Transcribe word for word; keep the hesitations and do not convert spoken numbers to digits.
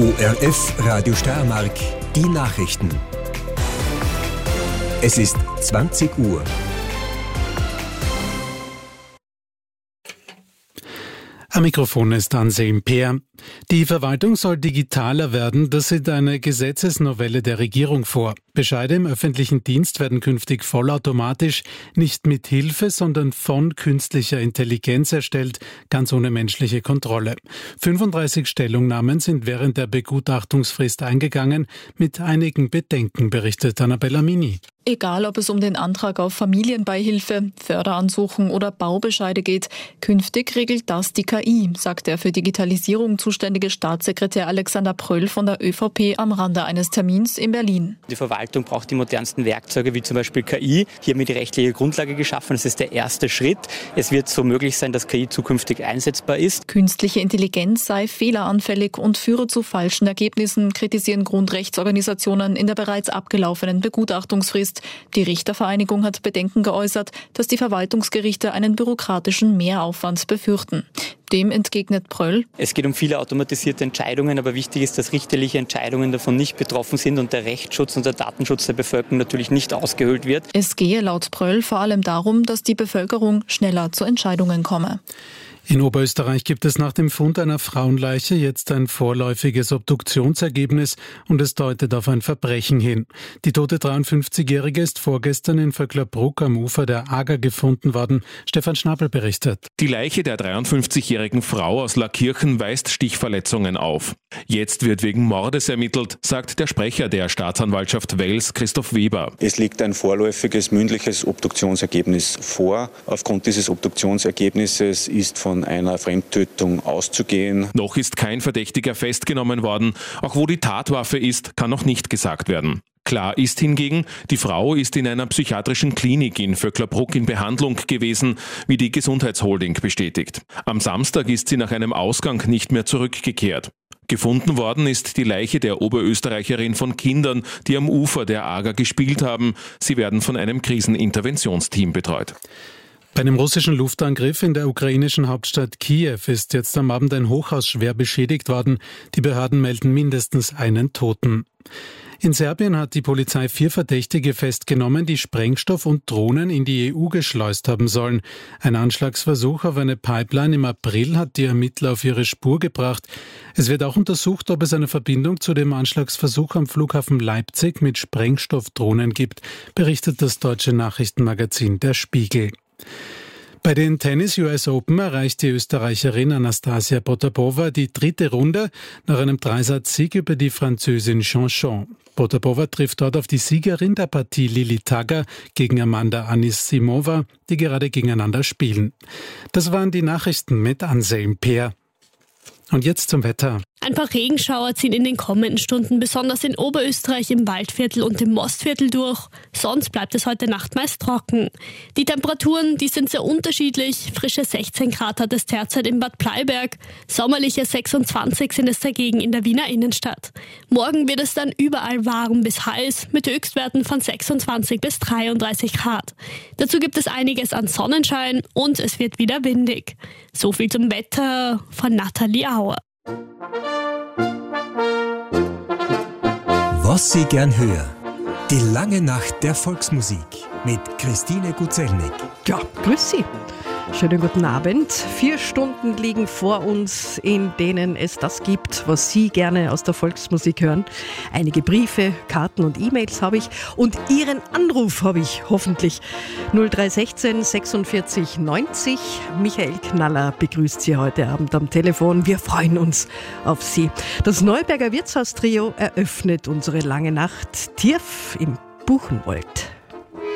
O R F Radio Steiermark, die Nachrichten. Es ist zwanzig Uhr. Am Mikrofon ist Anselm Peer. Die Verwaltung soll digitaler werden, das sieht eine Gesetzesnovelle der Regierung vor. Bescheide im öffentlichen Dienst werden künftig vollautomatisch, nicht mit Hilfe, sondern von künstlicher Intelligenz erstellt, ganz ohne menschliche Kontrolle. fünfunddreißig Stellungnahmen sind während der Begutachtungsfrist eingegangen, mit einigen Bedenken, berichtet Annabella Mini. Egal, ob es um den Antrag auf Familienbeihilfe, Förderansuchen oder Baubescheide geht, künftig regelt das die K I, sagt der für Digitalisierung zuständige Staatssekretär Alexander Pröll von der ÖVP am Rande eines Termins in Berlin. Die Verwaltung braucht die modernsten Werkzeuge, wie zum Beispiel K I. Hier haben wir die rechtliche Grundlage geschaffen. Das ist der erste Schritt. Es wird so möglich sein, dass K I zukünftig einsetzbar ist. Künstliche Intelligenz sei fehleranfällig und führe zu falschen Ergebnissen, kritisieren Grundrechtsorganisationen in der bereits abgelaufenen Begutachtungsfrist. Die Richtervereinigung hat Bedenken geäußert, dass die Verwaltungsgerichte einen bürokratischen Mehraufwand befürchten. Dem entgegnet Pröll: Es geht um viele automatisierte Entscheidungen, aber wichtig ist, dass richterliche Entscheidungen davon nicht betroffen sind und der Rechtsschutz und der Datenschutz der Bevölkerung natürlich nicht ausgehöhlt wird. Es gehe laut Pröll vor allem darum, dass die Bevölkerung schneller zu Entscheidungen komme. In Oberösterreich gibt es nach dem Fund einer Frauenleiche jetzt ein vorläufiges Obduktionsergebnis und es deutet auf ein Verbrechen hin. Die tote dreiundfünfzigjährige ist vorgestern in Vöcklerbruck am Ufer der Ager gefunden worden. Stefan Schnabel berichtet. Die Leiche der dreiundfünfzigjährigen Frau aus Lackirchen weist Stichverletzungen auf. Jetzt wird wegen Mordes ermittelt, sagt der Sprecher der Staatsanwaltschaft Wels, Christoph Weber. Es liegt ein vorläufiges mündliches Obduktionsergebnis vor. Aufgrund dieses Obduktionsergebnisses ist von von einer Fremdtötung auszugehen. Noch ist kein Verdächtiger festgenommen worden. Auch wo die Tatwaffe ist, kann noch nicht gesagt werden. Klar ist hingegen, die Frau ist in einer psychiatrischen Klinik in Vöcklerbruck in Behandlung gewesen, wie die Gesundheitsholding bestätigt. Am Samstag ist sie nach einem Ausgang nicht mehr zurückgekehrt. Gefunden worden ist die Leiche der Oberösterreicherin von Kindern, die am Ufer der Ager gespielt haben. Sie werden von einem Kriseninterventionsteam betreut. Bei einem russischen Luftangriff in der ukrainischen Hauptstadt Kiew ist jetzt am Abend ein Hochhaus schwer beschädigt worden. Die Behörden melden mindestens einen Toten. In Serbien hat die Polizei vier Verdächtige festgenommen, die Sprengstoff und Drohnen in die E U geschleust haben sollen. Ein Anschlagsversuch auf eine Pipeline im April hat die Ermittler auf ihre Spur gebracht. Es wird auch untersucht, ob es eine Verbindung zu dem Anschlagsversuch am Flughafen Leipzig mit Sprengstoffdrohnen gibt, berichtet das deutsche Nachrichtenmagazin Der Spiegel. Bei den Tennis-U S Open erreicht die Österreicherin Anastasia Potapova die dritte Runde nach einem Dreisatz-Sieg über die Französin Jeanchon. Potapova trifft dort auf die Siegerin der Partie Lili Tagger gegen Amanda Anisimova, die gerade gegeneinander spielen. Das waren die Nachrichten mit Anselm Peer. Und jetzt zum Wetter. Ein paar Regenschauer ziehen in den kommenden Stunden besonders in Oberösterreich im Waldviertel und im Mostviertel durch. Sonst bleibt es heute Nacht meist trocken. Die Temperaturen, die sind sehr unterschiedlich. Frische sechzehn Grad hat es derzeit in Bad Bleiberg. Sommerliche sechsundzwanzig sind es dagegen in der Wiener Innenstadt. Morgen wird es dann überall warm bis heiß mit Höchstwerten von sechsundzwanzig bis dreiunddreißig Grad. Dazu gibt es einiges an Sonnenschein und es wird wieder windig. So viel zum Wetter von Nathalie Auer. Was Sie gern hören. Die lange Nacht der Volksmusik mit Christine Guzelnik. Ja, grüß Sie. Schönen guten Abend. Vier Stunden liegen vor uns, in denen es das gibt, was Sie gerne aus der Volksmusik hören. Einige Briefe, Karten und E-Mails habe ich und Ihren Anruf habe ich hoffentlich. null drei eins sechs sechsundvierzig neunzig. Michael Knaller begrüßt Sie heute Abend am Telefon. Wir freuen uns auf Sie. Das Neuberger Wirtshaustrio eröffnet unsere lange Nacht tief im Buchenwald.